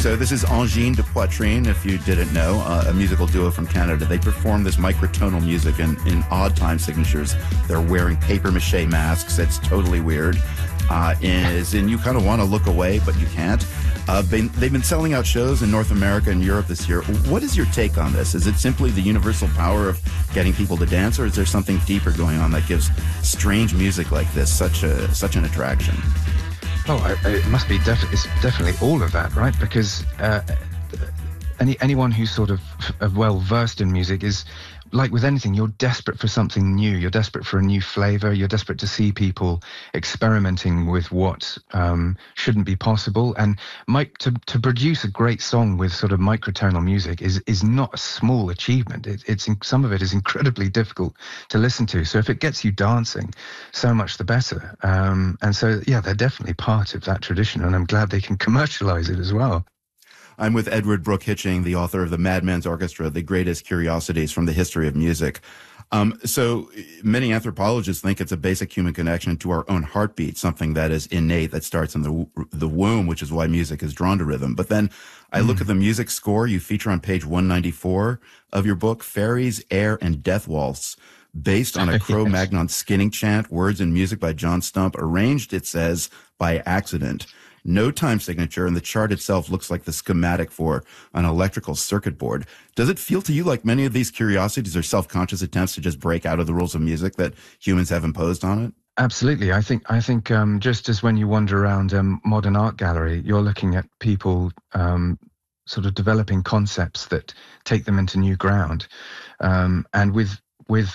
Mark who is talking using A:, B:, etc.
A: So this is Angine de Poitrine, if you didn't know, a musical duo from Canada. They perform this microtonal music in odd time signatures. They're wearing papier-mâché masks. It's totally weird. And you kind of want to look away, but you can't. They've been selling out shows in North America and Europe this year. What is your take on this? Is it simply the universal power of getting people to dance, or is there something deeper going on that gives strange music like this such an attraction?
B: Oh, it must be it's definitely all of that, right? Because anyone who's sort of well versed in music is, like with anything, you're desperate for something new. You're desperate for a new flavor. You're desperate to see people experimenting with what shouldn't be possible. And to produce a great song with sort of microtonal music is not a small achievement. Some of it is incredibly difficult to listen to. So if it gets you dancing, so much the better. And so, yeah, they're definitely part of that tradition, and I'm glad they can commercialize it as well.
A: I'm with Edward Brooke Hitching, the author of The Madman's Orchestra, The Greatest Curiosities from the History of Music. So many anthropologists think it's a basic human connection to our own heartbeat, something that is innate, that starts in the womb, which is why music is drawn to rhythm. But then I look at the music score you feature on page 194 of your book, Fairies, Air, and Death Waltz, based on a Cro-Magnon skinning chant, words and music by John Stump, arranged, it says, by accident. No time signature, and the chart itself looks like the schematic for an electrical circuit board. Does it feel to you like many of these curiosities are self-conscious attempts to just break out of the rules of music that humans have imposed on it?
B: Absolutely. I think just as when you wander around a modern art gallery, you're looking at people sort of developing concepts that take them into new ground. And with